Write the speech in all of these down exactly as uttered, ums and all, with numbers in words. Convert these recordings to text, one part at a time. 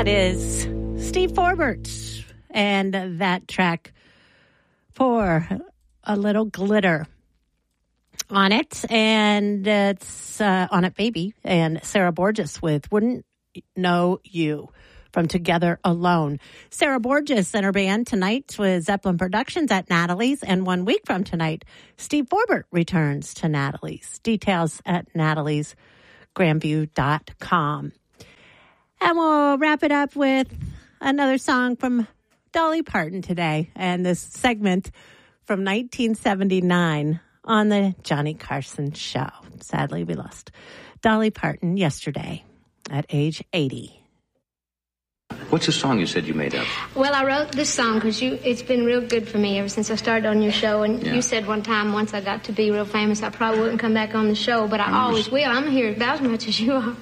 That is Steve Forbert and that track for a little glitter on it. And it's uh, On It Baby and Sarah Borges with Wouldn't Know You from Together Alone. Sarah Borges and her band tonight with Zeppelin Productions at Natalie's. And one week from tonight, Steve Forbert returns to Natalie's. Details at natalies grandview dot com. And we'll wrap it up with another song from Dolly Parton today, and this segment from nineteen seventy-nine on the Johnny Carson Show. Sadly, we lost Dolly Parton yesterday at age eighty. What's the song you said you made up? Well, I wrote this song because you. It's been real good for me ever since I started on your show. And yeah. You said one time, once I got to be real famous, I probably wouldn't come back on the show, but I, I always will. I'm here about as much as you are.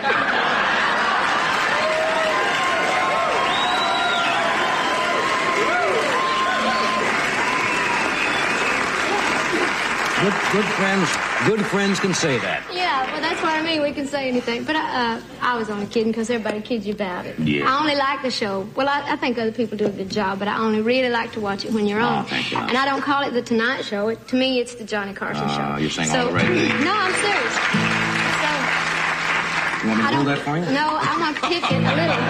Good, good friends, good friends can say that. Yeah, well, that's what I mean. We can say anything. But I, uh, I was only kidding because everybody kids you about it. Yeah. I only like the show. Well, I, I think other people do a good job, but I only really like to watch it when you're on. Oh, thank you. And I don't call it the Tonight Show. It, to me, it's the Johnny Carson uh, Show. You're saying so, all the right things. No, I'm serious. So, you want me to I hold that for you? No, I'm going to pick it a little.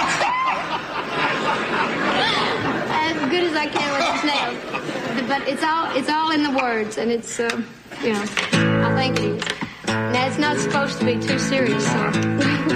As good as I can with this nail. But it's all it's all in the words, and it's, uh, you know, I think it is. Now, it's not supposed to be too serious, so...